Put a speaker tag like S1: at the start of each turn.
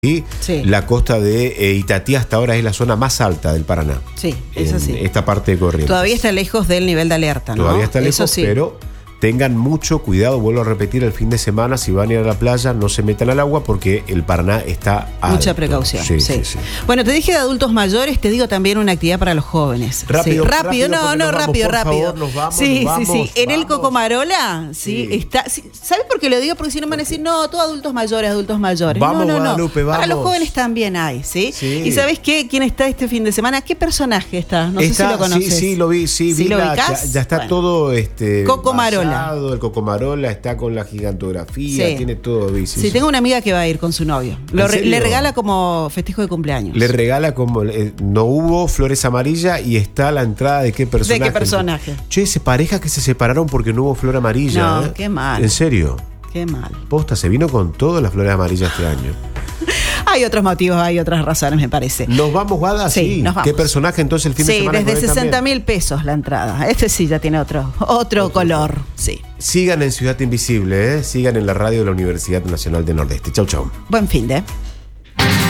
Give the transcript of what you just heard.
S1: Y
S2: Sí.
S1: la costa de Itatí hasta ahora es la zona más alta del Paraná.
S2: Sí, eso sí.
S1: Esta parte de Corrientes.
S2: Todavía está lejos del nivel de alerta, ¿no?
S1: Todavía está lejos,
S2: Eso sí.
S1: pero tengan mucho cuidado, vuelvo a repetir, el fin de semana, si van a ir a la playa, no se metan al agua porque el Paraná está alto.
S2: Mucha precaución.
S1: Sí.
S2: Bueno, te dije de adultos mayores, te digo también una actividad para los jóvenes.
S1: Rápido,
S2: Sí,
S1: rápido,
S2: no,
S1: porque nos vamos,
S2: rápido,
S1: por
S2: rápido.
S1: favor, nos vamos,
S2: sí,
S1: nos
S2: sí,
S1: vamos,
S2: sí. En el
S1: vamos.
S2: Cocomarola, sí,
S1: Sí.
S2: está. Sí, ¿sabes por qué lo digo? Porque si no me van a decir, no, todos adultos mayores.
S1: Vamos,
S2: no.
S1: Guadalupe,
S2: Para los
S1: vamos.
S2: jóvenes también hay, ¿sí?
S1: Sí.
S2: ¿Y sabes qué? ¿Quién está este fin de semana? ¿Qué personaje está? No sé si lo conoces.
S1: Sí, lo vi, sí,
S2: ¿Sí
S1: vi
S2: lo
S1: ya
S2: ubicás?
S1: está
S2: Bueno.
S1: todo
S2: Cocomarola.
S1: basado, el Cocomarola está con la gigantografía,
S2: Sí.
S1: tiene todo.
S2: Sí, tengo una amiga que va a ir con su novio.
S1: serio?
S2: Le regala como festejo de cumpleaños.
S1: Le regala como no hubo flores amarillas y está la entrada de qué personaje.
S2: ¿De qué personaje?
S1: Che, ese pareja que se separaron porque no hubo flor amarilla.
S2: No, qué mal.
S1: ¿En serio?
S2: Qué mal.
S1: Posta, se vino con todas las flores amarillas este año.
S2: Hay otros motivos, hay otras razones, me parece.
S1: ¿Nos vamos, Guada?
S2: Sí, nos vamos.
S1: ¿Qué personaje entonces el fin de
S2: Sí,
S1: semana?
S2: desde
S1: con él
S2: 60.000 pesos la entrada. Este sí ya tiene otro color. Sí.
S1: también? Sigan en Ciudad Invisible, sigan en la radio de la Universidad Nacional del Nordeste. Chau, chau.
S2: Buen fin de.